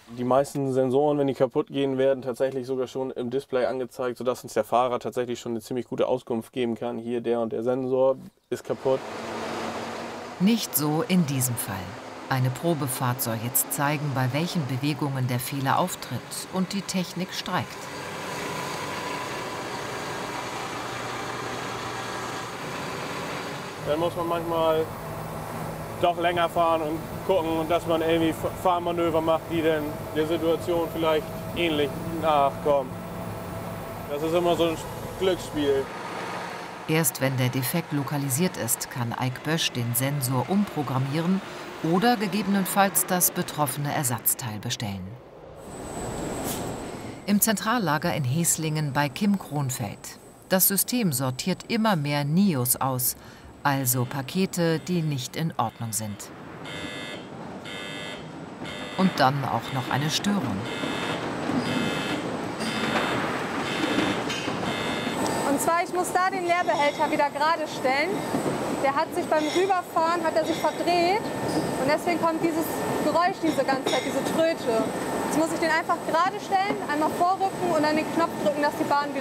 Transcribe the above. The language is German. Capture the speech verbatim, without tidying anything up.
Die meisten Sensoren, wenn die kaputt gehen, werden tatsächlich sogar schon im Display angezeigt, sodass uns der Fahrer tatsächlich schon eine ziemlich gute Auskunft geben kann. Hier, der und der Sensor ist kaputt. Nicht so in diesem Fall. Eine Probefahrt soll jetzt zeigen, bei welchen Bewegungen der Fehler auftritt und die Technik streikt. Dann muss man manchmal doch länger fahren und gucken, dass man irgendwie Fahrmanöver macht, die dann der Situation vielleicht ähnlich nachkommen. Das ist immer so ein Glücksspiel. Erst wenn der Defekt lokalisiert ist, kann Eik Bösch den Sensor umprogrammieren oder gegebenenfalls das betroffene Ersatzteil bestellen. Im Zentrallager in Heslingen bei Kim Kronfeld. Das System sortiert immer mehr N I Os aus, also Pakete, die nicht in Ordnung sind. Und dann auch noch eine Störung. Und zwar, ich muss da den Leerbehälter wieder gerade stellen. Der hat sich beim Rüberfahren, hat er sich verdreht. Und deswegen kommt dieses Geräusch diese ganze Zeit, diese Tröte. Jetzt muss ich den einfach gerade stellen, einmal vorrücken und dann den Knopf drücken, dass die Bahn wieder